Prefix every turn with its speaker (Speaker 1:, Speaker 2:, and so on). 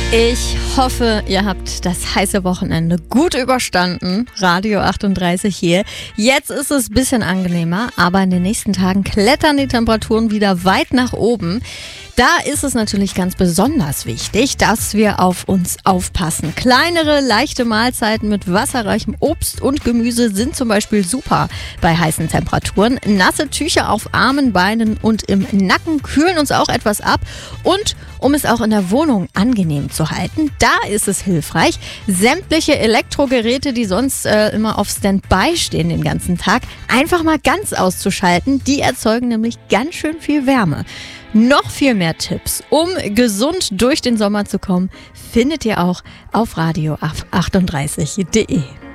Speaker 1: Ich hoffe, ihr habt das heiße Wochenende gut überstanden. Radio 38 hier. Jetzt ist es ein bisschen angenehmer, aber in den nächsten Tagen klettern die Temperaturen wieder weit nach oben. Da ist es natürlich ganz besonders wichtig, dass wir auf uns aufpassen. Kleinere, leichte Mahlzeiten mit wasserreichem Obst und Gemüse sind zum Beispiel super bei heißen Temperaturen. Nasse Tücher auf Armen, Beinen und im Nacken kühlen uns auch etwas ab. Und um es auch in der Wohnung angenehm zu halten, da ist es hilfreich, sämtliche Elektrogeräte, die sonst immer auf Standby stehen den ganzen Tag, einfach mal ganz auszuschalten. Die erzeugen nämlich ganz schön viel Wärme. Noch viel mehr Tipps, um gesund durch den Sommer zu kommen, findet ihr auch auf radio38.de.